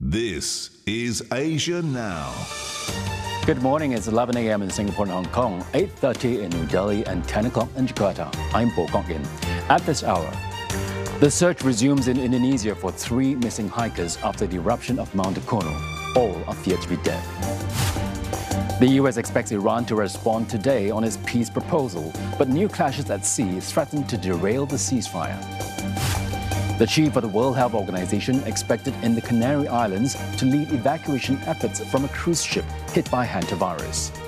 This is Asia Now. Good morning. It's 11 a.m. in Singapore and Hong Kong, 8:30 in New Delhi, and 10 o'clock in Jakarta. I'm Bo Kok In. At this hour, the search resumes in Indonesia for 3 missing hikers after the eruption of Mount Akono. All are feared to be dead. The U.S. expects Iran to respond today on its peace proposal, but new clashes at sea threaten to derail the ceasefire. The chief of the World Health Organization expected in the Canary Islands to lead evacuation efforts from a cruise ship hit by hantavirus.